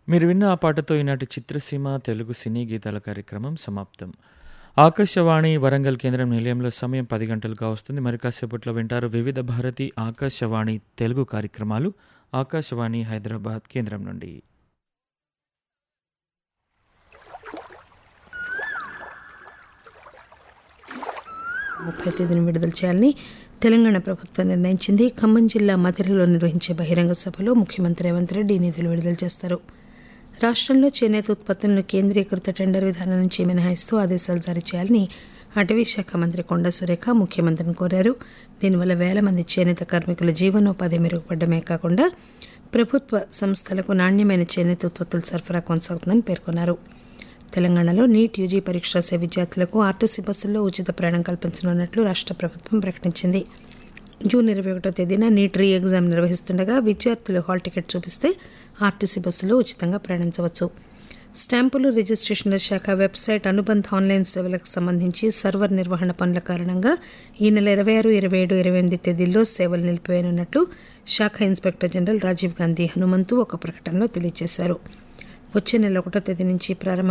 మీరు విన్న ఆ పాటతో ఈనాటి చిత్రసీమ తెలుగు సినీ గీతాల కార్యక్రమం సమాప్తం. ఆకాశవాణి వరంగల్ కేంద్రం నిలయంలో సమయం 10 గంటలుగా వస్తుంది. మరి కాసేపట్లో వింటారు వివిధ భారతి ఆకాశవాణి తెలుగు కార్యక్రమాలు ఆకాశవాణి హైదరాబాద్ కేంద్రం నుండి. ముప్పై తేదీని విడుదల చేయాలని తెలంగాణ ప్రభుత్వం నిర్ణయించింది. ఖమ్మం జిల్లా మధిరలో నిర్వహించే బహిరంగ సభలో ముఖ్యమంత్రి రేవంత్ రెడ్డి నిధులు విడుదల చేస్తారు. రాష్ట్రంలో చేనేత ఉత్పత్తులను కేంద్రీకృత టెండర్ విధానం నుంచి మినహాయిస్తూ ఆదేశాలు జారీ చేయాలని అటవీ శాఖ మంత్రి కొండా సురేఖ ముఖ్యమంత్రిని కోరారు. దీనివల్ల వేల మంది చేనేత కార్మికుల జీవనోపాధి మెరుగుపడమే కాకుండా ప్రభుత్వ సంస్థలకు నాణ్యమైన చేనేత ఉత్పత్తుల సరఫరా కొనసాగుతుందని పేర్కొన్నారు. తెలంగాణలో నీట్ యూజీ పరీక్ష రాసే విద్యార్థులకు ఆర్టీసీ బస్సుల్లో ఉచిత ప్రయాణం కల్పించనున్నట్లు రాష్ట్ర ప్రభుత్వం ప్రకటించింది. జూన్ 21వ తేదీన నీట్ రీ ఎగ్జామ్ నిర్వహిస్తుండగా విద్యార్థులు హాల్ టికెట్ చూపిస్తే ఆర్టీసీ బస్సులో ఉచితంగా ప్రయాణించవచ్చు. స్టాంపులు రిజిస్ట్రేషన్ల శాఖ వెబ్సైట్ అనుబంధ ఆన్లైన్ సేవలకు సంబంధించి సర్వర్ నిర్వహణ పనుల కారణంగా ఈ నెల 26, 27, 28 తేదీల్లో సేవలు నిలిపివేయనున్నట్లు శాఖ ఇన్స్పెక్టర్ జనరల్ రాజీవ్ గాంధీ హనుమంతు ఒక ప్రకటనలో తెలియజేశారు. వచ్చే నెల 1వ తేదీ నుంచి ప్రారంభం